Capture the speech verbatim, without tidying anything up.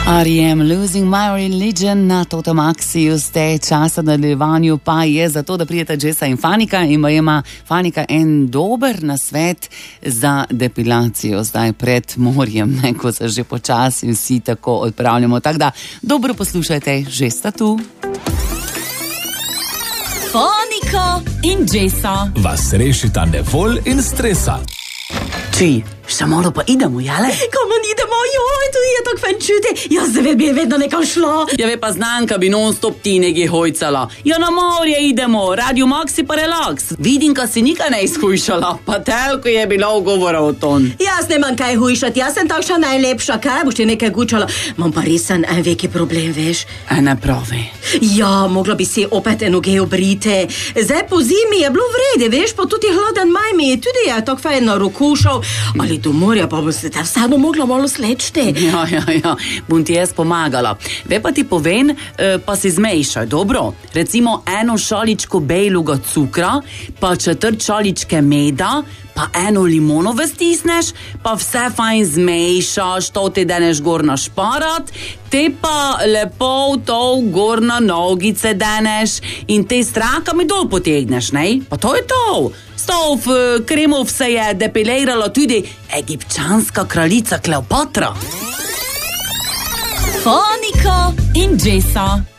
R E M Losing My Religion na Toto Maxiju ste časa nadaljevanju pa je zato, da prijeta Jessa in Fanika in ima Fanika en dober nasvet za depilacijo zdaj pred morjem, ne, ko se že počasi vsi tako odpravljamo. Tako da dobro poslušajte, že sta tu. Fanika in Jessa vas rešita nevolj in stresa. Či, še malo pa idemo, jale? Komu idemo? Joj, tu je tako fajn čuti. Jaz zdaj bi vedno nekam šla. Ja, ve pa Znanka bi non-stop ti nekaj hojcala. Ja, na morje idemo, Radio Maxi pa relax. Vidim, ka si nikaj ne izhujšala, pa telko je bila ugovora o ton. Jaz nemam kaj hujšati, jaz sem takša najlepša, kaj boš ti nekaj gučala. Mam pa resen en veki problem, veš. E, ne pravi. Ja, mogla bi si opet enoge obrite. Zdaj po zimi je bilo vrede, veš, pa tudi hladen maj mi je tudi je tako fajn narokušal. Ali do morja pa bo se ta vsado mogla malo slečti. Ja, ja, ja, bom ti jaz pomagala. Ve pa ti povem, pa si zmejšaj, dobro? Recimo eno šaličko bejluga cukra, pa četrt šaličke meda, pa eno limono stisneš, pa vse fajn zmejšaš, to ti deneš gor na šparat, te pa lepo to gor na nogice deneš in te strakami dol potegneš, ne? Pa to je to. S to v kremov se je depilirala tudi egipčanska kraljica Kleopatra. Fanika in Jessa.